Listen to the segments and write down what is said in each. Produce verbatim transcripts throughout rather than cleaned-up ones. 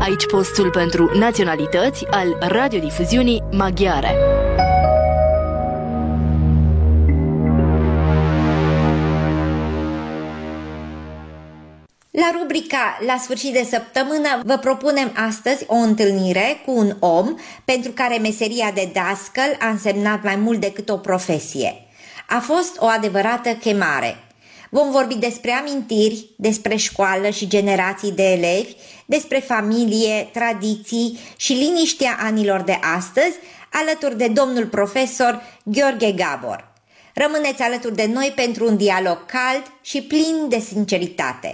Aici postul pentru naționalități al radiodifuziunii maghiare. La rubrica La sfârșit de săptămână vă propunem astăzi o întâlnire cu un om pentru care meseria de dascăl a însemnat mai mult decât o profesie. A fost o adevărată chemare. Vom vorbi despre amintiri, despre școală și generații de elevi, despre familie, tradiții și liniștea anilor de astăzi, alături de domnul profesor Gheorghe Gabor. Rămâneți alături de noi pentru un dialog cald și plin de sinceritate.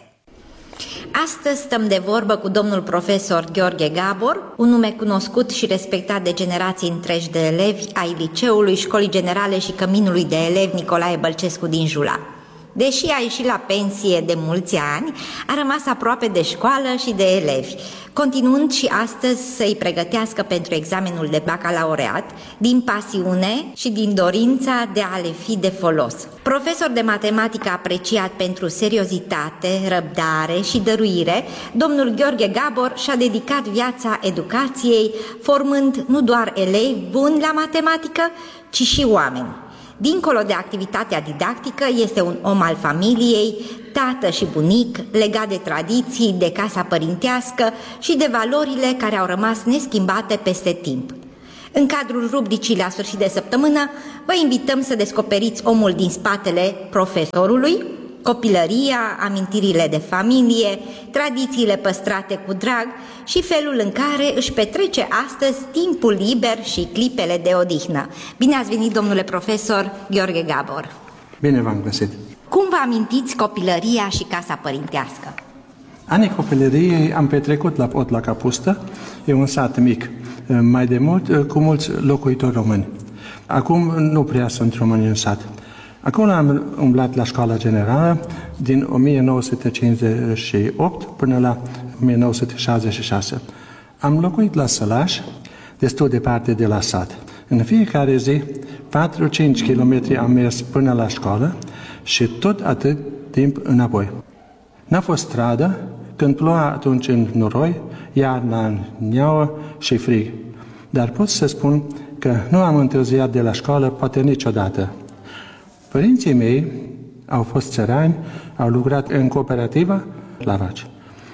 Astăzi stăm de vorbă cu domnul profesor Gheorghe Gabor, un nume cunoscut și respectat de generații întregi de elevi ai Liceului Școlii Generale și Căminului de Elevi Nicolae Bălcescu din Jula. Deși a ieșit la pensie de mulți ani, a rămas aproape de școală și de elevi, continuând și astăzi să-i pregătească pentru examenul de bacalaureat, din pasiune și din dorința de a le fi de folos. Profesor de matematică apreciat pentru seriozitate, răbdare și dăruire, domnul Gheorghe Gabor și-a dedicat viața educației, formând nu doar elevi buni la matematică, ci și oameni. Dincolo de activitatea didactică, este un om al familiei, tată și bunic, legat de tradiții, de casa părintească și de valorile care au rămas neschimbate peste timp. În cadrul rubricii La sfârșit de săptămână, vă invităm să descoperiți omul din spatele profesorului, copilăria, amintirile de familie, tradițiile păstrate cu drag și felul în care își petrece astăzi timpul liber și clipele de odihnă. Bine ați venit, domnule profesor Gheorghe Gabor! Bine v-am găsit! Cum vă amintiți copilăria și casa părintească? Anii copilăriei am petrecut la Pot la Capustă, e un sat mic, mai de mult cu mulți locuitori români. Acum nu prea sunt români în sat. Acolo am umblat la școala generală din o mie nouă sute cincizeci și opt până la o mie nouă sute șaizeci și șase. Am locuit la Sălaș, destul departe de la sat. În fiecare zi, patru-cinci kilometri am mers până la școală și tot atât timp înapoi. N-a fost stradă, când ploua atunci în noroi, iarna în neauă și frig. Dar pot să spun că nu am întârziat de la școală poate niciodată. Părinții mei au fost țărani, au lucrat în cooperativa la vaci.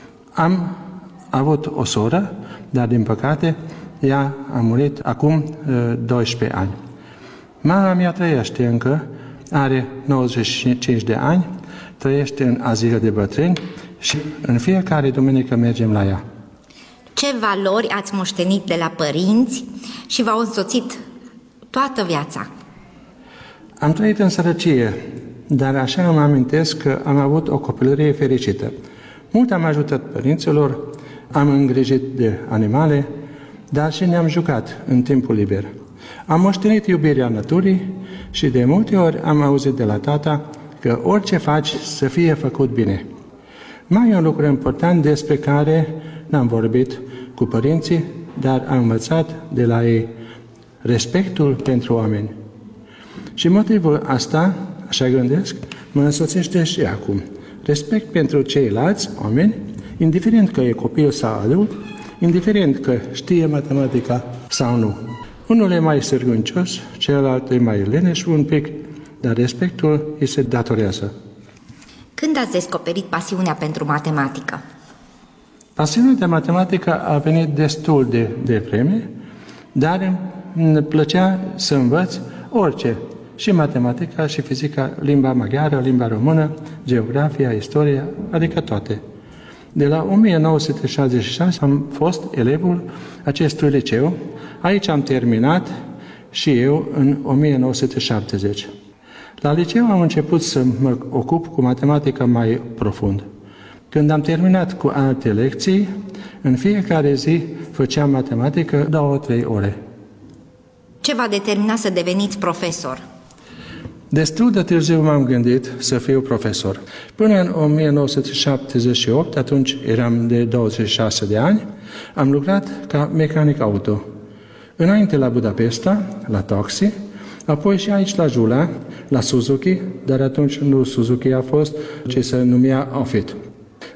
Am avut o soră, dar din păcate ea a murit acum doisprezece ani. Mama mea trăiește încă, are nouăzeci și cinci de ani, trăiește în azil de bătrâni și în fiecare duminică mergem la ea. Ce valori ați moștenit de la părinți și v-au însoțit toată viața? Am trăit în sărăcie, dar așa îmi amintesc că am avut o copilărie fericită. Mult am ajutat părinților, am îngrijit de animale, dar și ne-am jucat în timpul liber. Am moștenit iubirea naturii și de multe ori am auzit de la tata că orice faci să fie făcut bine. Mai e un lucru important despre care n-am vorbit cu părinții, dar am învățat de la ei: respectul pentru oameni. Și motivul asta, așa gândesc, mă însoțește și acum. Respect pentru ceilalți oameni, indiferent că e copil sau adult, indiferent că știe matematica sau nu. Unul e mai sârguncios, celălalt e mai leneș un pic, dar respectul îi se datorează. Când ați descoperit pasiunea pentru matematică? Pasiunea de matematică a venit destul de devreme, dar îmi plăcea să învăț orice, și matematica, și fizica, limba maghiară, limba română, geografia, istoria, adică toate. De la o mie nouă sute șaizeci și șase am fost elevul acestui liceu. Aici am terminat și eu în o mie nouă sute șaptezeci. La liceu am început să mă ocup cu matematică mai profund. Când am terminat cu alte lecții, în fiecare zi făceam matematică două-trei ore. Ce v-a determinat să deveniți profesor? Destul de târziu m-am gândit să fiu profesor. Până în o mie nouă sute șaptezeci și opt, atunci eram de douăzeci și șase de ani, am lucrat ca mecanic auto. Înainte la Budapesta, la Taxi, apoi și aici la Jula, la Suzuki, dar atunci nu Suzuki a fost, ci se numea Ofit.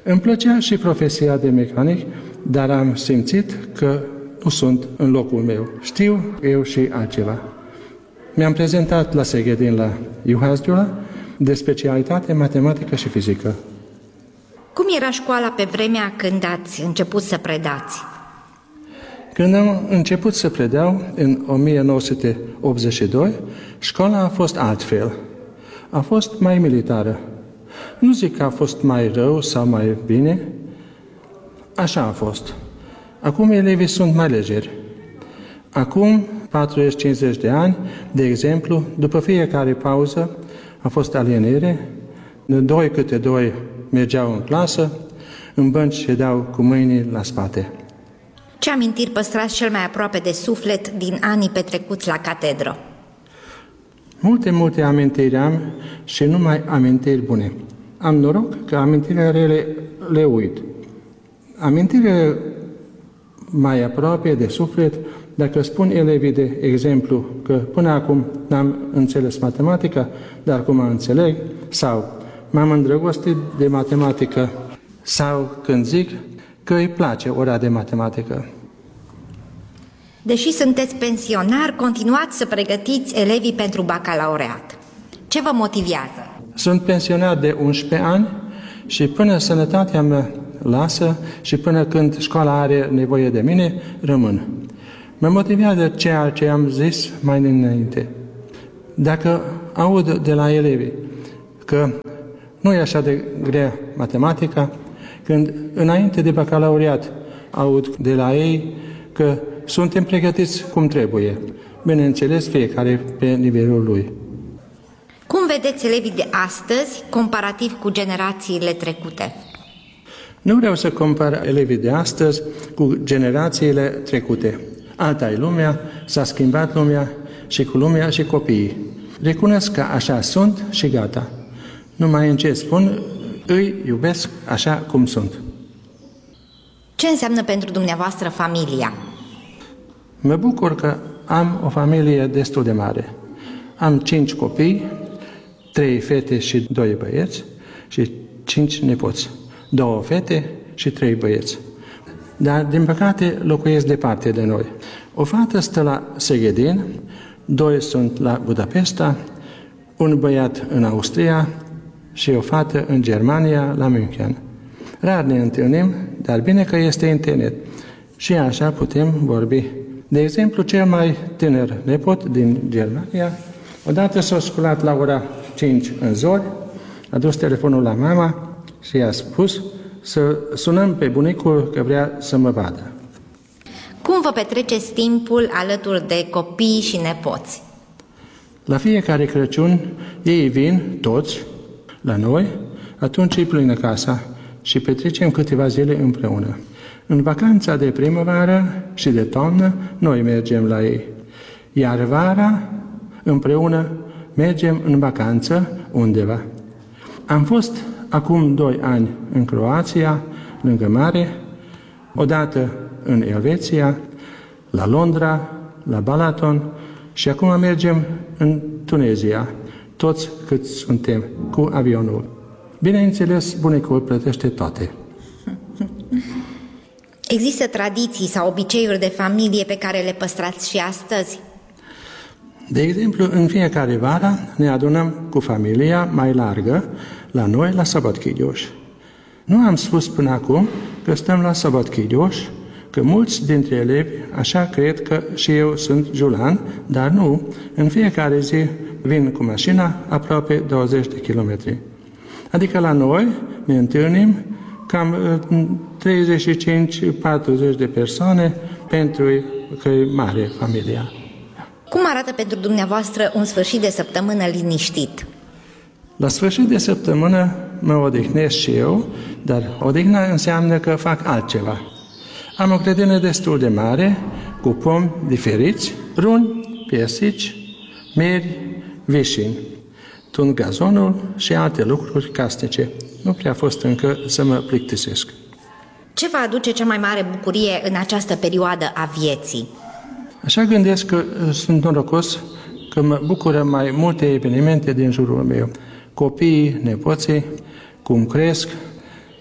Îmi plăcea și profesia de mecanic, dar am simțit că nu sunt în locul meu. Știu eu și altceva. Mi-am prezentat la Seghedin, la Juhász Gyula, de specialitate matematică și fizică. Cum era școala pe vremea când ați început să predați? Când am început să predau, în o mie nouă sute optzeci și doi, școala a fost altfel. A fost mai militară. Nu zic că a fost mai rău sau mai bine. Așa a fost. Acum elevii sunt mai legeri. Acum, patruzeci cincizeci de ani, de exemplu, după fiecare pauză a fost alienere, doi câte doi mergeau în clasă, în bănci ședeau cu mâinii la spate. Ce amintiri păstrați cel mai aproape de suflet din anii petrecuți la catedră? Multe, multe amintiri am și numai amintiri bune. Am noroc că amintirile rele le uit. Amintirile mai aproape de suflet, dacă spun elevii de exemplu că până acum n-am înțeles matematica, dar acum înțeleg, sau m-am îndrăgostit de matematică, sau când zic că îi place ora de matematică. Deși sunteți pensionar, continuați să pregătiți elevii pentru bacalaureat. Ce vă motivează? Sunt pensionar de unsprezece ani și până sănătatea mea lasă și până când școala are nevoie de mine, rămân. Mă motivează ceea ce am zis mai înainte. Dacă aud de la elevi că nu e așa de grea matematica, când înainte de bacalaureat aud de la ei că suntem pregătiți cum trebuie. Bineînțeles, fiecare pe nivelul lui. Cum vedeți elevii de astăzi comparativ cu generațiile trecute? Nu vreau să compar elevii de astăzi cu generațiile trecute. Alta e lumea, s-a schimbat lumea și cu lumea și copiii. Recunosc că așa sunt și gata. Numai în ce spun, îi iubesc așa cum sunt. Ce înseamnă pentru dumneavoastră familia? Mă bucur că am o familie destul de mare. Am cinci copii, trei fete și doi băieți și cinci nepoți. Două fete și trei băieți. Dar, din păcate, locuiesc departe de noi. O fată stă la Seghedin, doi sunt la Budapesta, un băiat în Austria și o fată în Germania, la München. Rar ne întâlnim, dar bine că este internet. Și așa putem vorbi. De exemplu, cel mai tânăr nepot din Germania, odată s-a sculat la ora cinci în zori, a dus telefonul la mama și i-a spus să sunăm pe bunicul că vrea să mă vadă. Cum vă petreceți timpul alături de copii și nepoți? La fiecare Crăciun ei vin, toți, la noi, atunci îi plină casa și petrecem câteva zile împreună. În vacanța de primăvară și de toamnă, noi mergem la ei. Iar vara, împreună, mergem în vacanță undeva. Am fost acum doi ani în Croația, lângă mare, odată în Elveția, la Londra, la Balaton și acum mergem în Tunezia, toți cât suntem, cu avionul. Bineînțeles, bunicul plătește toate. Există tradiții sau obiceiuri de familie pe care le păstrați și astăzi? De exemplu, în fiecare vară ne adunăm cu familia mai largă la noi, la Szabadkígyós. Nu am spus până acum că stăm la Szabadkígyós, că mulți dintre elevi așa cred că și eu sunt julan, dar nu, în fiecare zi vin cu mașina aproape douăzeci de kilometri. Adică la noi ne întâlnim cam treizeci și cinci patruzeci de persoane pentru că e mare familia. Cum arată pentru dumneavoastră un sfârșit de săptămână liniștit? La sfârșit de săptămână mă odihnesc și eu, dar odihna înseamnă că fac altceva. Am o grădină destul de mare, cu pomi diferiți, pruni, piersici, mieri, vișini. Tund gazonul și alte lucruri casnice. Nu prea a fost încă să mă plictisesc. Ce vă aduce cea mai mare bucurie în această perioadă a vieții? Așa gândesc că sunt norocos că mă bucură mai multe evenimente din jurul meu. Copiii, nepoții, cum cresc,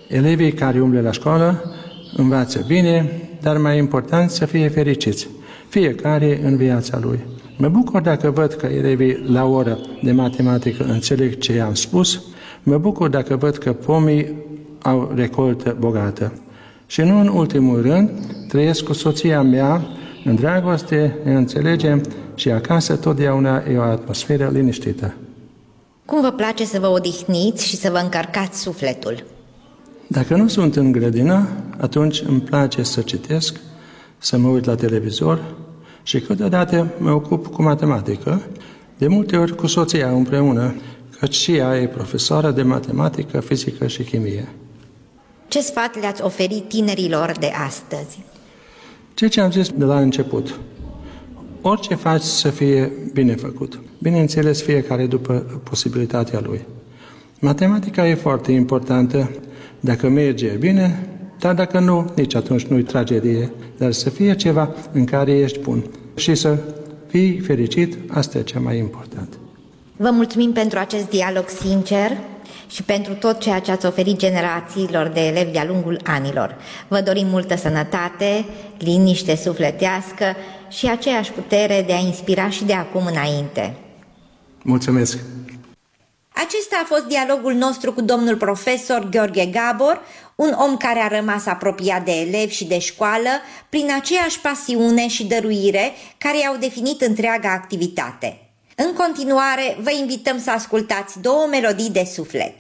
Elevii care umblă la școală învață bine, dar mai important să fie fericiți, fiecare în viața lui. Mă bucur dacă văd că elevii la oră de matematică înțeleg ce am spus, mă bucur dacă văd că pomii au recoltă bogată. Și nu în ultimul rând, trăiesc cu soția mea în dragoste, ne înțelegem și acasă totdeauna e o atmosferă liniștită. Cum vă place să vă odihniți și să vă încărcați sufletul? Dacă nu sunt în grădină, atunci îmi place să citesc, să mă uit la televizor și câteodată mă ocup cu matematică, de multe ori cu soția împreună, căci și ea e profesoară de matematică, fizică și chimie. Ce sfat le-ați oferit tinerilor de astăzi? Ceea ce am zis de la început, orice faci să fie bine făcut. Bineînțeles, fiecare după posibilitatea lui. Matematica e foarte importantă, dacă merge bine, dar dacă nu, nici atunci nu-i tragedie, dar să fie ceva în care ești bun și să fii fericit, asta e cea mai important. Vă mulțumim pentru acest dialog sincer și pentru tot ceea ce ați oferit generațiilor de elevi de-a lungul anilor. Vă dorim multă sănătate, liniște sufletească și aceeași putere de a inspira și de acum înainte. Mulțumesc! Acesta a fost dialogul nostru cu domnul profesor Gheorghe Gabor, un om care a rămas apropiat de elevi și de școală prin aceeași pasiune și dăruire care i-au definit întreaga activitate. În continuare, vă invităm să ascultați două melodii de suflet.